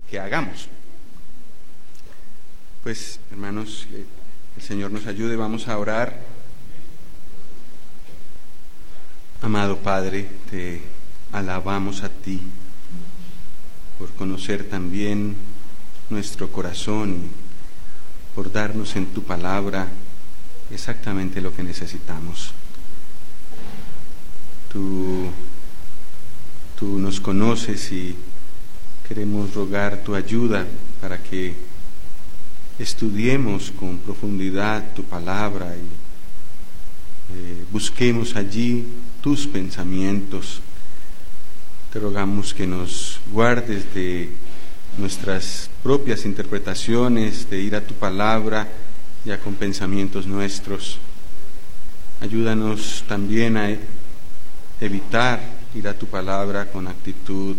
que hagamos. Pues, hermanos, que el Señor nos ayude, vamos a orar. Amado Padre, te alabamos a ti por conocer también nuestro corazón y por darnos en tu palabra exactamente lo que necesitamos. Tú nos conoces y queremos rogar tu ayuda para que estudiemos con profundidad tu palabra y busquemos allí tus pensamientos. Te rogamos que nos guardes de nuestras propias interpretaciones, de ir a tu palabra ya con pensamientos nuestros. Ayúdanos también a evitar ir a tu palabra con actitud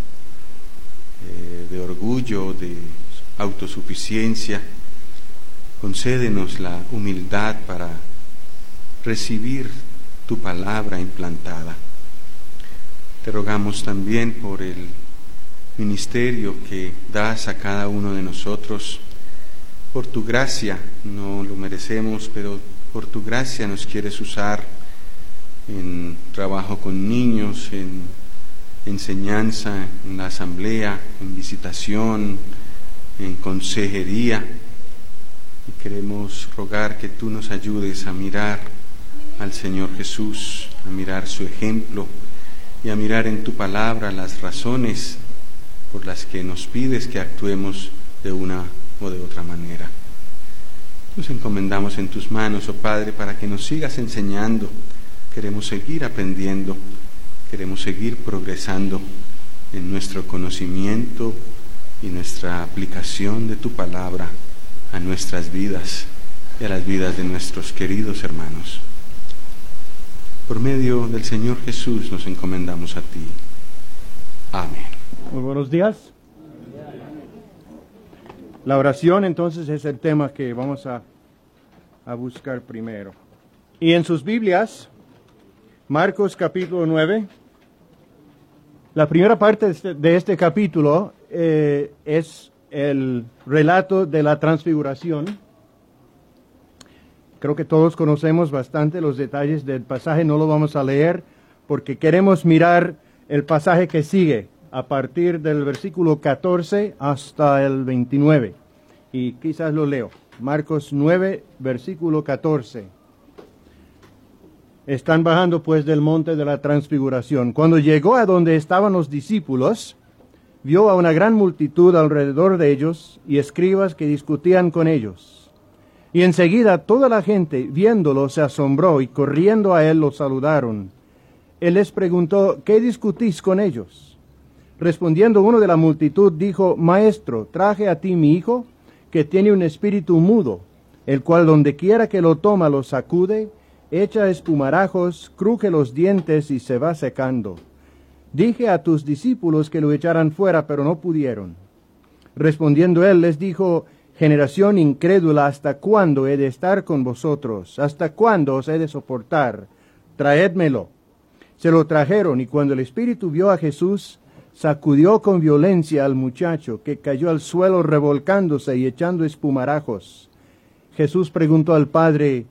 de orgullo, de autosuficiencia. Concédenos la humildad para recibir tu palabra implantada. Te rogamos también por el ministerio que das a cada uno de nosotros, por tu gracia. No lo merecemos, pero por tu gracia nos quieres usar en trabajo con niños, en enseñanza, en la asamblea, en visitación, en consejería. Y queremos rogar que tú nos ayudes a mirar al Señor Jesús, a mirar su ejemplo y a mirar en tu palabra las razones por las que nos pides que actuemos de una o de otra manera. Nos encomendamos en tus manos, oh Padre, para que nos sigas enseñando. Queremos seguir aprendiendo, queremos seguir progresando en nuestro conocimiento y nuestra aplicación de tu palabra a nuestras vidas y a las vidas de nuestros queridos hermanos. Por medio del Señor Jesús nos encomendamos a ti. Amén. Muy buenos días. La oración entonces es el tema que vamos a buscar primero. Y en sus Biblias, Marcos capítulo 9, la primera parte de este capítulo es el relato de la transfiguración. Creo que todos conocemos bastante los detalles del pasaje, no lo vamos a leer porque queremos mirar el pasaje que sigue a partir del versículo 14 hasta el 29. Y quizás lo leo. Marcos 9, versículo 14. Están bajando pues del monte de la transfiguración. Cuando llegó a donde estaban los discípulos, vio a una gran multitud alrededor de ellos y escribas que discutían con ellos. Y enseguida toda la gente, viéndolo, se asombró y corriendo a él lo saludaron. Él les preguntó, ¿qué discutís con ellos? Respondiendo uno de la multitud, dijo, Maestro, traje a ti mi hijo, que tiene un espíritu mudo, el cual donde quiera que lo toma lo sacude, echa espumarajos, cruje los dientes y se va secando. Dije a tus discípulos que lo echaran fuera, pero no pudieron. Respondiendo él les dijo, generación incrédula, ¿hasta cuándo he de estar con vosotros? ¿Hasta cuándo os he de soportar? Traédmelo. Se lo trajeron, y cuando el espíritu vio a Jesús, sacudió con violencia al muchacho, que cayó al suelo revolcándose y echando espumarajos. Jesús preguntó al padre,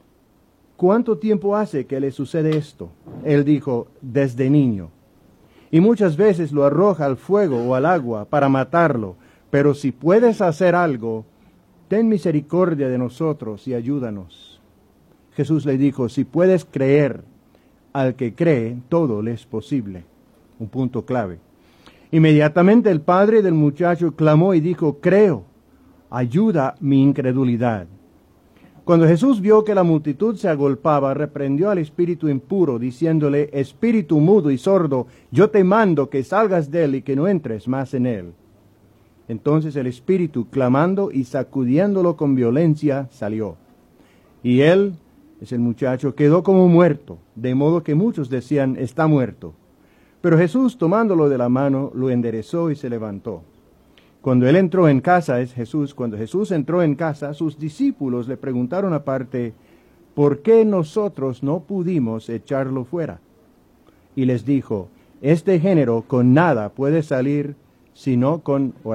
¿cuánto tiempo hace que le sucede esto? Él dijo, desde niño. Y muchas veces lo arroja al fuego o al agua para matarlo. Pero si puedes hacer algo, ten misericordia de nosotros y ayúdanos. Jesús le dijo, si puedes creer, al que cree, todo le es posible. Un punto clave. Inmediatamente el padre del muchacho clamó y dijo, creo, ayuda mi incredulidad. Cuando Jesús vio que la multitud se agolpaba, reprendió al espíritu impuro, diciéndole, espíritu mudo y sordo, yo te mando que salgas de él y que no entres más en él. Entonces el espíritu, clamando y sacudiéndolo con violencia, salió. Y él, es el muchacho, quedó como muerto, de modo que muchos decían, está muerto. Pero Jesús, tomándolo de la mano, lo enderezó y se levantó. Cuando él entró en casa, cuando Jesús entró en casa, sus discípulos le preguntaron aparte, ¿por qué nosotros no pudimos echarlo fuera? Y les dijo, este género con nada puede salir, sino con oración.